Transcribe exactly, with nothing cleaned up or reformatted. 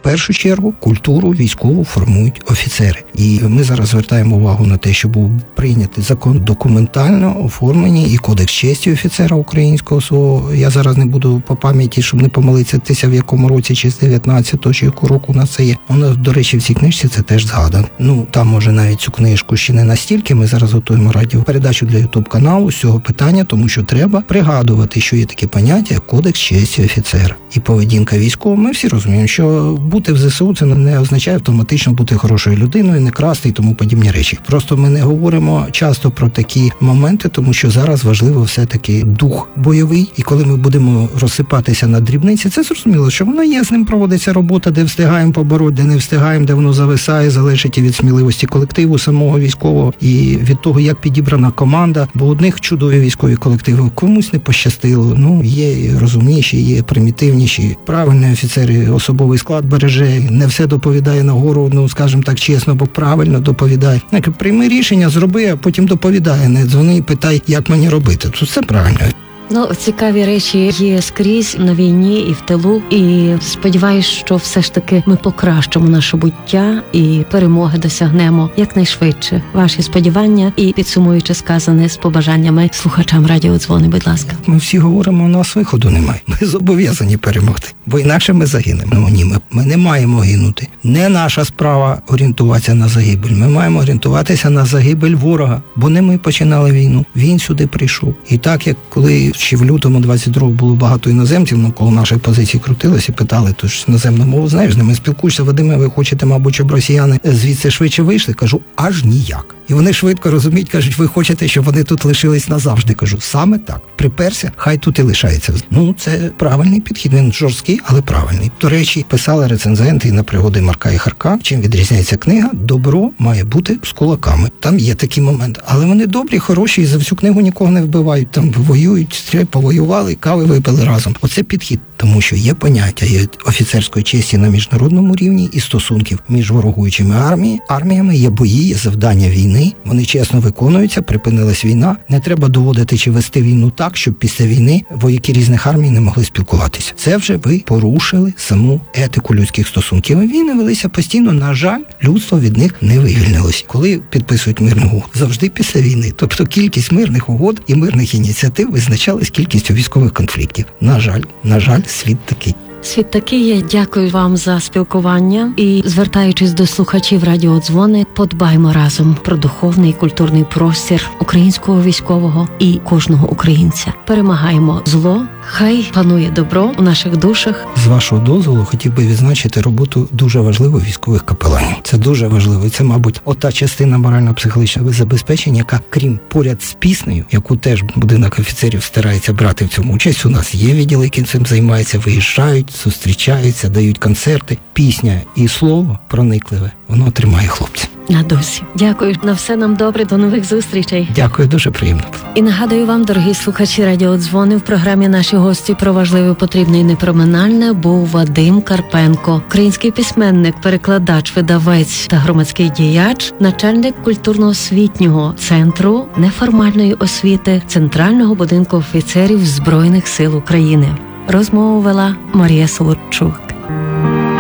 першу чергу культуру військову формують офіцери. І ми зараз звертаємо увагу на те, що був прийнятий закон документально оформлені і кодекс честі офіцера українського свого. Я зараз не буду по пам'яті, щоб не помилитися, в якому році, чи з дев'ятнадцятого, чи якого року у нас це є. Воно, до речі, в цій книжці це теж згадано. Ну, там, може, навіть цю книжку ще не настільки. Ми зараз готуємо радіопередачу для ютуб-каналу з цього питання, тому що треба пригадувати, що є таке поняття, як кодекс честі офіцера. І поведінка військового. Ми всі розуміємо, що бути в ЗСУ це не означає автоматично бути хорошою людиною, не красти і тому подібні речі. Просто ми не говоримо часто про такі моменти, тому що зараз важливо все-таки дух бойовий. І коли ми будемо розсипатися на дрібниці, це зрозуміло, що воно є, з ним проводиться робота, де встигаємо побороти, де не встигаємо, де воно зависає, залежить і від сміливості колективу самого військового, і від того, як підібрана команда. Бо одних чудові військові колективи, комусь не пощастило. Ну, є розумніші, є примітивніші. Правильні офіцери особовий склад береже, не все доповідає нагору, ну, скажімо так чесно, бо правильно доповідає. Так, прийми рішення, зроби, а потім доповідає. Не дзвони і питай, як мені робити. Тут все правильно. Ну, цікаві речі є скрізь на війні і в тилу. І сподіваюсь, що все ж таки ми покращимо наше буття і перемоги досягнемо якнайшвидше. Ваші сподівання і, підсумуючи сказане, з побажаннями слухачам радіодзвони, будь ласка. Ми всі говоримо, у нас виходу немає. Ми зобов'язані перемогти, бо інакше ми загинемо. Ну, ні, ми, ми не маємо гинути. Не наша справа орієнтуватися на загибель. Ми маємо орієнтуватися на загибель ворога, бо не ми починали війну. Він сюди прийшов. І так, як коли ще в лютому двадцять другого було багато іноземців, навколо наших позицій крутилися і питали, то ж іноземну мову знаєш, з ними спілкуєшся, Вадиме, ви хочете, мабуть, щоб росіяни звідси швидше вийшли? Кажу, аж ніяк. І вони швидко розуміють, кажуть, ви хочете, щоб вони тут лишились назавжди? Кажу, саме так. Приперся, хай тут і лишається. Ну, це правильний підхід, він жорсткий, але правильний. До речі, писали рецензенти на пригоди Марка і Харка. Чим відрізняється книга? Добро має бути з кулаками. Там є такий момент. Але вони добрі, хороші, і за всю книгу нікого не вбивають. Там воюють, стріляють, повоювали, кави випили разом. Оце підхід. Тому що є поняття є офіцерської честі на міжнародному рівні і стосунків між ворогуючими армії. арміями, є бої, є завдання війни. Вони чесно виконуються, припинилась війна. Не треба доводити чи вести війну так, щоб після війни вояки різних армій не могли спілкуватися. Це вже ви порушили саму етику людських стосунків. І війни велися постійно. На жаль, людство від них не вивільнилось. Коли підписують мирну угоду? Завжди після війни. Тобто кількість мирних угод і мирних ініціатив визначалась кількістю військових конфліктів. На жаль, на жаль, світ такий. Світ такий є. Дякую вам за спілкування. І, звертаючись до слухачів радіодзвони, подбаймо разом про духовний і культурний простір українського військового і кожного українця. Перемагаємо зло, хай панує добро у наших душах. З вашого дозволу хотів би відзначити роботу дуже важливу військових капеланів. Це дуже важливо. І це, мабуть, ота частина морально-психологічного забезпечення, яка, крім поряд з піснею, яку теж будинок офіцерів старається брати в цьому участь, у нас є відділи, які цим займаються, виїжджають, зустрічаються, дають концерти. Пісня і слово проникливе, воно тримає хлопців. На досі. Дякую. На все нам добре. До нових зустрічей. Дякую, дуже приємно. І нагадую вам, дорогі слухачі радіодзвони, в програмі наші гості про важливе, потрібне і непроминальне був Вадим Карпенко, український письменник, перекладач, видавець та громадський діяч, начальник культурно-освітнього центру неформальної освіти Центрального будинку офіцерів Збройних сил України. Розмову вела Марія Солодчук.